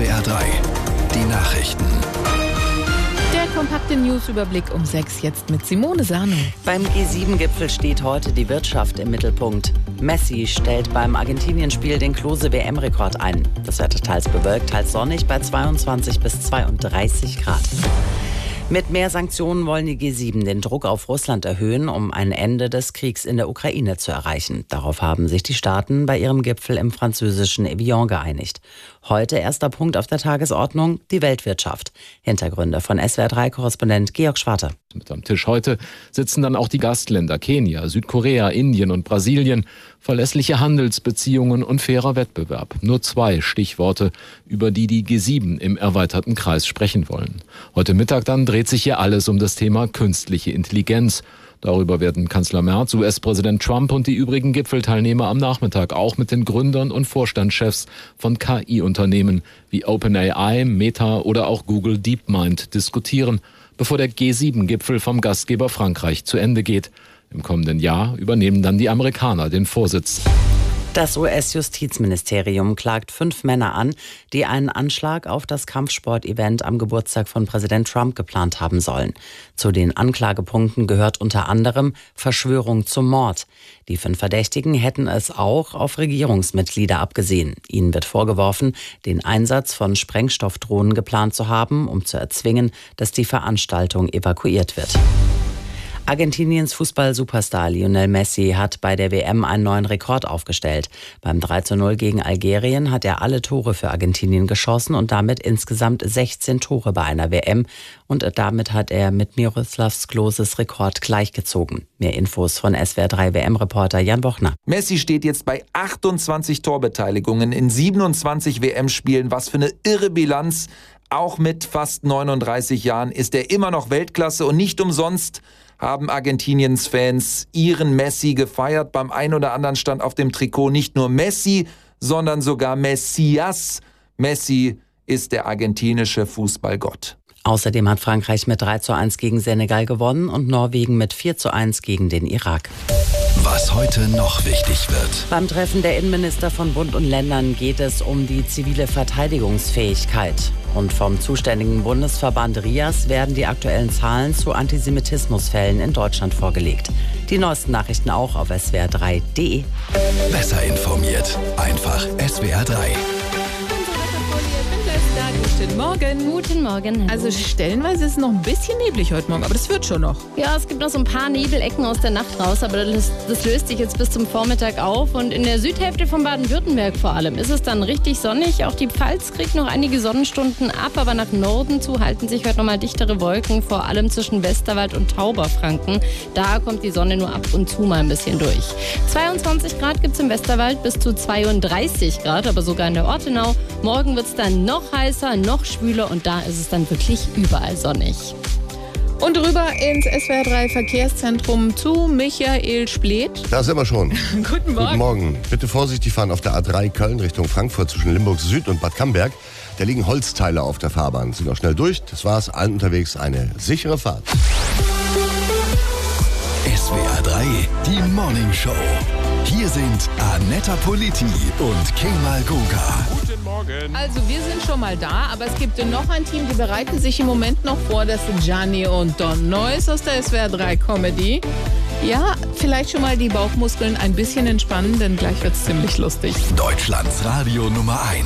SWR 3, die Nachrichten. Der kompakte Newsüberblick um 6 jetzt mit Simone Sano. Beim G7-Gipfel steht heute die Wirtschaft im Mittelpunkt. Messi stellt beim Argentinien-Spiel den Klose-WM-Rekord ein. Das Wetter teils bewölkt, teils sonnig bei 22 bis 32 Grad. Mit mehr Sanktionen wollen die G7 den Druck auf Russland erhöhen, um ein Ende des Kriegs in der Ukraine zu erreichen. Darauf haben sich die Staaten bei ihrem Gipfel im französischen Evian geeinigt. Heute erster Punkt auf der Tagesordnung, die Weltwirtschaft. Hintergründe von SWR3-Korrespondent Georg Schwarte. Mit am Tisch heute sitzen dann auch die Gastländer Kenia, Südkorea, Indien und Brasilien. Verlässliche Handelsbeziehungen und fairer Wettbewerb. Nur 2 Stichworte, über die die G7 im erweiterten Kreis sprechen wollen. Heute Mittag dann dreht sich hier alles um das Thema künstliche Intelligenz. Darüber werden Kanzler Merz, US-Präsident Trump und die übrigen Gipfelteilnehmer am Nachmittag auch mit den Gründern und Vorstandschefs von KI-Unternehmen wie OpenAI, Meta oder auch Google DeepMind diskutieren, bevor der G7-Gipfel vom Gastgeber Frankreich zu Ende geht. Im kommenden Jahr übernehmen dann die Amerikaner den Vorsitz. Das US-Justizministerium klagt 5 Männer an, die einen Anschlag auf das Kampfsport-Event am Geburtstag von Präsident Trump geplant haben sollen. Zu den Anklagepunkten gehört unter anderem Verschwörung zum Mord. Die 5 Verdächtigen hätten es auch auf Regierungsmitglieder abgesehen. Ihnen wird vorgeworfen, den Einsatz von Sprengstoffdrohnen geplant zu haben, um zu erzwingen, dass die Veranstaltung evakuiert wird. Argentiniens Fußball-Superstar Lionel Messi hat bei der WM einen neuen Rekord aufgestellt. Beim 3:0 gegen Algerien hat er alle Tore für Argentinien geschossen und damit insgesamt 16 Tore bei einer WM. Und damit hat er mit Miroslav Kloses Rekord gleichgezogen. Mehr Infos von SWR3 WM-Reporter Jan Bochner. Messi steht jetzt bei 28 Torbeteiligungen in 27 WM-Spielen. Was für eine irre Bilanz. Auch mit fast 39 Jahren ist er immer noch Weltklasse und nicht umsonst haben Argentiniens Fans ihren Messi gefeiert. Beim einen oder anderen stand auf dem Trikot nicht nur Messi, sondern sogar Messias. Messi ist der argentinische Fußballgott. Außerdem hat Frankreich mit 3:1 gegen Senegal gewonnen und Norwegen mit 4:1 gegen den Irak. Was heute noch wichtig wird. Beim Treffen der Innenminister von Bund und Ländern geht es um die zivile Verteidigungsfähigkeit. Und vom zuständigen Bundesverband RIAS werden die aktuellen Zahlen zu Antisemitismusfällen in Deutschland vorgelegt. Die neuesten Nachrichten auch auf swr3.de. Besser informiert. Einfach SWR 3. Guten Morgen. Guten Morgen. Also stellenweise ist es noch ein bisschen neblig heute Morgen, aber das wird schon noch. Ja, es gibt noch so ein paar Nebelecken aus der Nacht raus, aber das löst sich jetzt bis zum Vormittag auf. Und in der Südhälfte von Baden-Württemberg vor allem ist es dann richtig sonnig. Auch die Pfalz kriegt noch einige Sonnenstunden ab, aber nach Norden zu halten sich heute nochmal dichtere Wolken, vor allem zwischen Westerwald und Tauberfranken. Da kommt die Sonne nur ab und zu mal ein bisschen durch. 22 Grad gibt es im Westerwald, bis zu 32 Grad, aber sogar in der Ortenau. Morgen wird es dann noch heißer, noch schwüler und da ist es dann wirklich überall sonnig. Und rüber ins SWR3 Verkehrszentrum zu Michael Splet. Da sind wir schon. Guten Morgen. Guten Morgen. Bitte vorsichtig fahren auf der A3 Köln Richtung Frankfurt zwischen Limburg Süd und Bad Camberg. Da liegen Holzteile auf der Fahrbahn. Sind noch schnell durch. Das war's. Allen unterwegs eine sichere Fahrt. SWR 3, die Morning Show. Hier sind Anetta Politi und Kemal Goga. Guten Morgen. Also wir sind schon mal da, aber es gibt noch ein Team, die bereiten sich im Moment noch vor. Das sind Gianni und Don Neuss aus der SWR 3 Comedy. Ja, vielleicht schon mal die Bauchmuskeln ein bisschen entspannen, denn gleich wird's ziemlich lustig. Deutschlands Radio Nummer 1.